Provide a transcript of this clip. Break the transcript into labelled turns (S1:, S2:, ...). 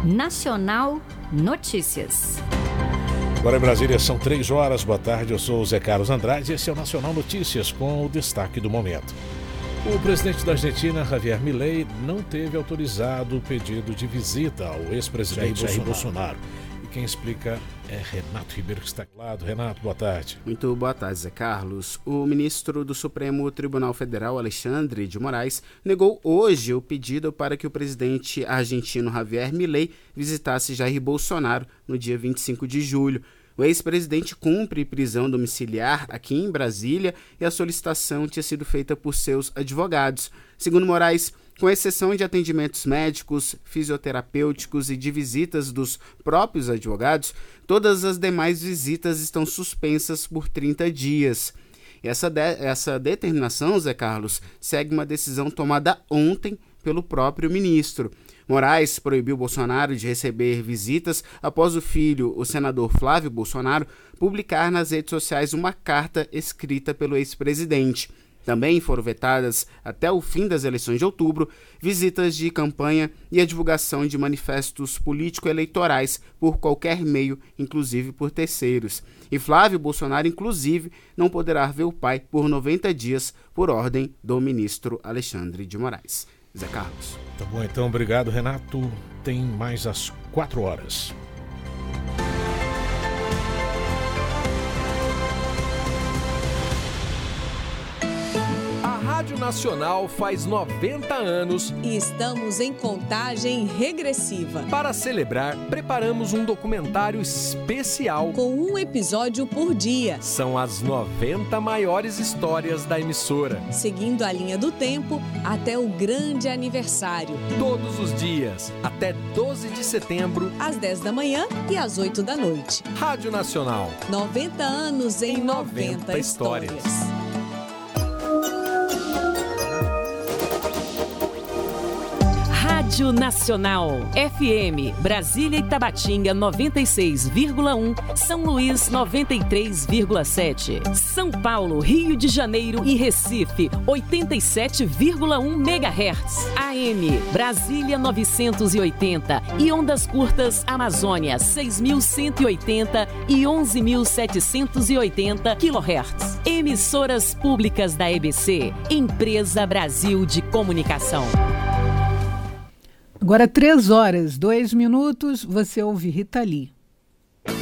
S1: Nacional Notícias.
S2: Agora em Brasília são 3 horas, boa tarde, eu sou o Zé Carlos Andrade e esse é o Nacional Notícias com o destaque do momento. O presidente da Argentina, Javier Milei, não teve autorizado o pedido de visita ao ex-presidente Jair Bolsonaro. E quem explica é Renato Ribeiro, que está claro. Renato, boa tarde.
S3: Muito boa tarde, Zé Carlos. O ministro do Supremo Tribunal Federal, Alexandre de Moraes, negou hoje o pedido para que o presidente argentino Javier Milei visitasse Jair Bolsonaro no dia 25 de julho. O ex-presidente cumpre prisão domiciliar aqui em Brasília e a solicitação tinha sido feita por seus advogados. Segundo Moraes, com exceção de atendimentos médicos, fisioterapêuticos e de visitas dos próprios advogados, todas as demais visitas estão suspensas por 30 dias. Essa determinação, Zé Carlos, segue uma decisão tomada ontem pelo próprio ministro. Moraes proibiu Bolsonaro de receber visitas após o filho, o senador Flávio Bolsonaro, publicar nas redes sociais uma carta escrita pelo ex-presidente. Também foram vetadas, até o fim das eleições de outubro, visitas de campanha e a divulgação de manifestos político-eleitorais por qualquer meio, inclusive por terceiros. E Flávio Bolsonaro, inclusive, não poderá ver o pai por 90 dias, por ordem do ministro Alexandre de Moraes. Zé Carlos.
S2: Tá bom, então, obrigado, Renato. Tem mais às 4 horas.
S4: A Rádio Nacional faz 90 anos
S5: e estamos em contagem regressiva.
S4: Para celebrar, preparamos um documentário especial
S5: com um episódio por dia.
S4: São as 90 maiores histórias da emissora,
S5: seguindo a linha do tempo até o grande aniversário.
S4: Todos os dias, até 12 de setembro,
S5: às 10 da manhã e às 8 da noite.
S4: Rádio Nacional.
S5: 90 anos em 90 histórias.
S6: Rádio Nacional, FM, Brasília e Tabatinga 96,1, São Luís 93,7, São Paulo, Rio de Janeiro e Recife 87,1 MHz, AM, Brasília 980 e ondas curtas Amazônia 6.180 e 11.780 kHz. Emissoras públicas da EBC, Empresa Brasil de Comunicação.
S7: Agora 3 horas, 2 minutos, você ouve Rita Lee.